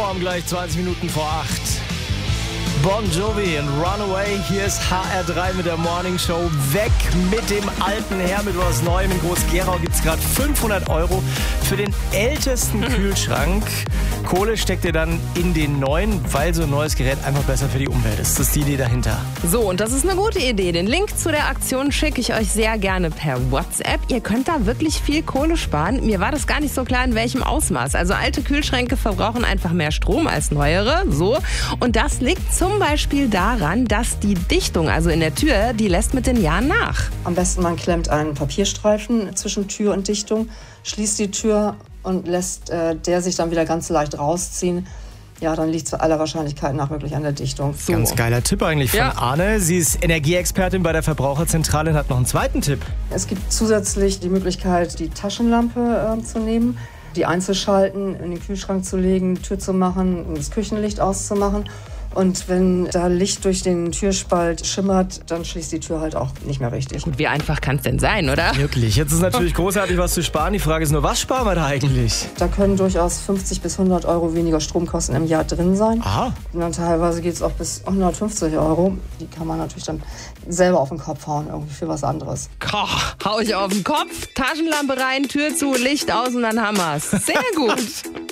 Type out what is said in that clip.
Traum gleich 20 Minuten vor 8. Bon Jovi und Runaway. Hier ist HR3 mit der Morning Show. Weg mit dem alten Herr mit was Neuem. In Groß-Gerau gibt es gerade 500 € für den ältesten Kühlschrank. Kohle steckt ihr dann in den neuen, weil so ein neues Gerät einfach besser für die Umwelt ist. Das ist die Idee dahinter. So, und das ist eine gute Idee. Den Link zu der Aktion schicke ich euch sehr gerne per WhatsApp. Ihr könnt da wirklich viel Kohle sparen. Mir war das gar nicht so klar, in welchem Ausmaß. Also alte Kühlschränke verbrauchen einfach mehr Strom als neuere. So. Und das liegt zum Beispiel daran, dass die Dichtung, also in der Tür, die lässt mit den Jahren nach. Am besten man klemmt einen Papierstreifen zwischen Tür und Dichtung, schließt die Tür und lässt der sich dann wieder ganz leicht rausziehen. Ja, dann liegt es aller Wahrscheinlichkeit nach wirklich an der Dichtung. So. Ganz geiler Tipp eigentlich von Arne. Sie ist Energieexpertin bei der Verbraucherzentrale und hat noch einen zweiten Tipp. Es gibt zusätzlich die Möglichkeit, die Taschenlampe zu nehmen, die einzuschalten, in den Kühlschrank zu legen, die Tür zu machen, das Küchenlicht auszumachen. Und wenn da Licht durch den Türspalt schimmert, dann schließt die Tür halt auch nicht mehr richtig. Gut, wie einfach kann es denn sein, oder? Wirklich. Jetzt ist natürlich großartig, was zu sparen. Die Frage ist nur, was sparen wir da eigentlich? Da können durchaus 50 bis 100 € weniger Stromkosten im Jahr drin sein. Aha. Und dann teilweise geht es auch bis 150 €. Die kann man natürlich dann selber auf den Kopf hauen, irgendwie für was anderes. Hau ich auf den Kopf, Taschenlampe rein, Tür zu, Licht aus und dann haben wir's. Sehr gut.